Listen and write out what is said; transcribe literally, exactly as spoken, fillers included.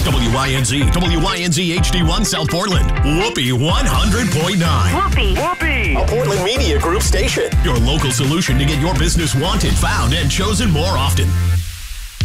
W Y N Z, W Y N Z H D one South Portland. Whoopee one hundred point nine. Whoopee. Whoopee. A Portland Media Group station. Your local solution to get your business wanted, found, and chosen more often.